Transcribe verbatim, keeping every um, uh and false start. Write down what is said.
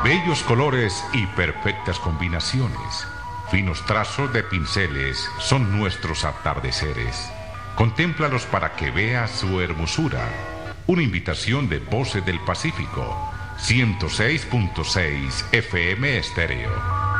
Bellos colores y perfectas combinaciones. Finos trazos de pinceles son nuestros atardeceres. Contémplalos para que veas su hermosura. Una invitación de Voces del Pacífico. ciento seis punto seis F M Estéreo.